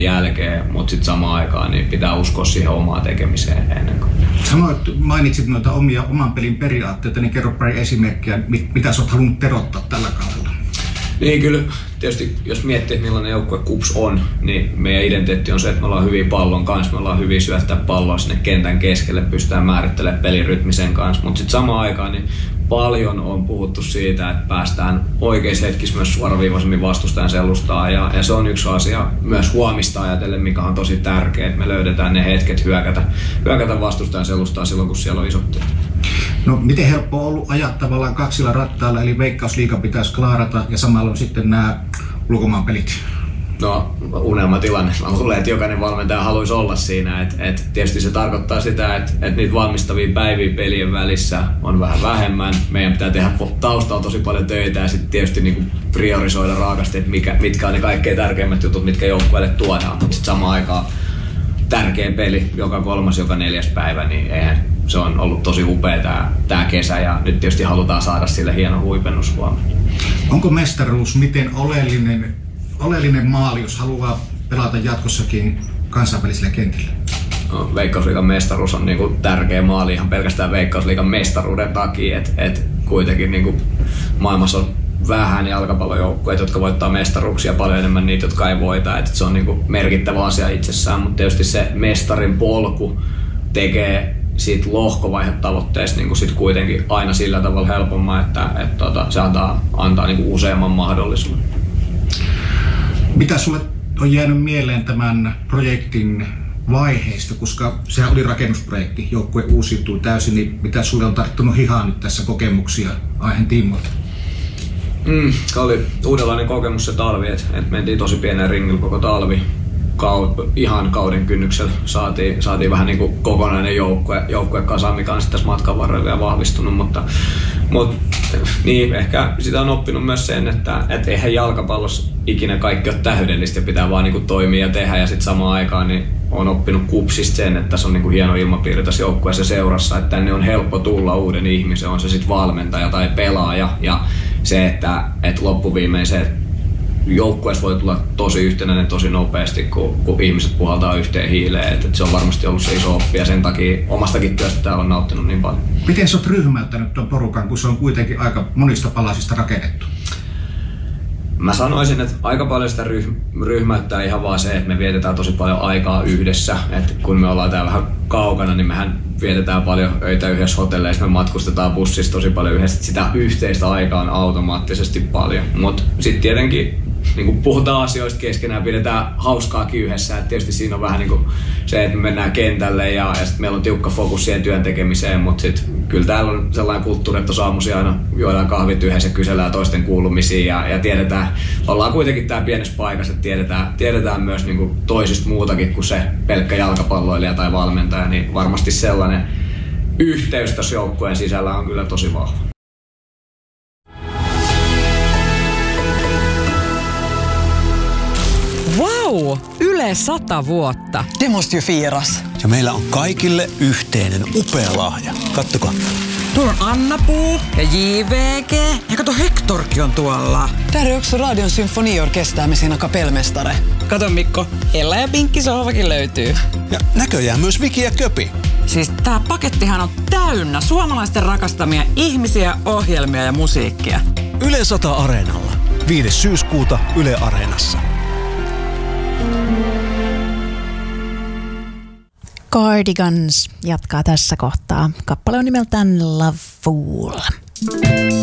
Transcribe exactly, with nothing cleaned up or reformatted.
jälkeen, mutta sitten samaan aikaan niin pitää uskoa siihen omaan tekemiseen ennen kuin. Sanoit, mainitsit noita omia oman pelin periaatteita, niin kerro pari esimerkkiä, mitä sä oot halunnut terottaa tällä kaudella. Niin kyllä, tietysti jos miettii, millainen joukkue KuPS on, niin meidän identiteetti on se, että me ollaan hyviä pallon kanssa, me ollaan hyviä syöttää palloa sinne kentän keskelle, pystytään määrittelemään pelirytmisen kanssa, mutta sitten samaan aikaan niin paljon on puhuttu siitä, että päästään oikeissa hetkissä myös suoraviivaisemmin vastustajan selustaan ja, ja se on yksi asia myös huomista ajatellen, mikä on tosi tärkeää, että me löydetään ne hetket hyökätä, hyökätä vastustajan selustaan silloin, kun siellä on isot työt. No miten helppo on ollut ajaa tavallaan kaksilla rattailla, eli Veikkausliiga pitäisi klaarata ja samalla on sitten nämä ulkomaanpelit? No unelmatilanne. Mä luulen, että jokainen valmentaja haluaisi olla siinä. Et, et tietysti se tarkoittaa sitä, että et niitä valmistavia päiviä pelien välissä on vähän vähemmän. Meidän pitää tehdä taustalla tosi paljon töitä ja sitten tietysti niinku priorisoida raakasti, että mikä, mitkä on ne kaikkein tärkeimmät jutut, mitkä joukkueelle tuodaan. Mutta sitten samaan aikaan tärkeä peli, joka kolmas, joka neljäs päivä, niin eihän se on ollut tosi upea tää, tää kesä ja nyt tietysti halutaan saada sille hieno huipennus huomenna. Onko mestaruus miten oleellinen Oleellinen maali, jos haluaa pelata jatkossakin kansainvälisillä kentillä? No, Veikkausliigan mestaruus on niinku tärkeä maali ihan pelkästään Veikkausliigan mestaruuden takia, että et kuitenkin niinku maailmassa on vähän jalkapallojoukkueita, jotka voittaa mestaruuksia paljon enemmän niitä, jotka ei voita. Et se on niinku merkittävä asia itsessään, mutta tietysti se mestarin polku tekee siitä lohkovaihetavoitteesta niinku sit kuitenkin aina sillä tavalla helpomman, että et tota, se antaa, antaa niinku useamman mahdollisuuden. Mitä sulle on jäänyt mieleen tämän projektin vaiheista, koska sehän oli rakennusprojekti, joukkue uusiutui täysin, niin mitä sulle on tarttunut hihaan nyt tässä kokemuksia aiheen tiimoilta? Mm, oli uudenlainen kokemus se talvi, että et mentiin tosi pienen ringillä koko talvi. Kau, ihan kauden kynnyksellä saatiin, saatiin vähän niin kuin kokonainen joukkue, joukkue kasaan, mikä on sitten tässä matkan varrella vielä vahvistunut, mutta, mutta niin, ehkä sitä on oppinut myös sen, että et eihän jalkapallossa ikinä kaikki ole täydellistä ja pitää vaan niin kuin toimia ja tehdä ja sitten samaan aikaan niin on oppinut KuPSista sen, että tässä on niin kuin hieno ilmapiiri tässä joukkueessa seurassa, että tänne on helppo tulla uuden ihmisen, on se sitten valmentaja tai pelaaja ja se, että et loppuviimein se, joukkueessa voi tulla tosi yhtenäinen tosi nopeasti, kun, kun ihmiset puhaltaa yhteen hiileen. Et, et se on varmasti ollut se iso oppi ja sen takia omastakin työstä täällä on nauttinut niin paljon. Miten sä oot ryhmäyttänyt tuon porukan, kun se on kuitenkin aika monista palasista rakennettu? Mä sanoisin, että aika paljon sitä ryhmäyttää ihan vaan se, että me vietetään tosi paljon aikaa yhdessä. Et kun me ollaan täällä vähän kaukana, niin mehän vietetään paljon öitä yhdessä hotelleissa, me matkustetaan bussissa tosi paljon yhdessä. Sitä yhteistä aikaa on automaattisesti paljon. Mutta sitten tietenkin niin kun puhutaan asioista keskenään, pidetään hauskaakin yhdessä. Et tietysti siinä on vähän niin kuin se, että me mennään kentälle ja, ja sitten meillä on tiukka fokus siihen työn tekemiseen. Mutta sitten kyllä täällä on sellainen kulttuuri, että aamuisin aina juodaan kahvit yhdessä ja kysellään toisten kuulumisia. Ja, ja tiedetään, ollaan kuitenkin tää pienessä paikassa, että tiedetään, tiedetään myös niin kuin toisista muutakin kuin se pelkkä jalkapalloilija tai valmentaja. Niin varmasti sellainen yhteys tässä joukkueen sisällä on kyllä tosi vahva. Wow! Yle sata vuotta. Det måste ju firas. Ja meillä on kaikille yhteinen upea lahja. Kattokaa. Tuolla on Anna-Puu ja J V G. Ja kato, Hectorkin on tuolla. Där är också Radion symfoniorkester med sina kapellmästare. Kato Mikko, Ella ja Pinkki sohvakin löytyy. Ja näköjään myös Viki ja Köpi. Siis tää pakettihan on täynnä suomalaisten rakastamia ihmisiä, ohjelmia ja musiikkia. Yle sata Areenalla. viides syyskuuta Yle Areenassa. Cardigans jatkaa tässä kohtaa. Kappale on nimeltään Love Fool.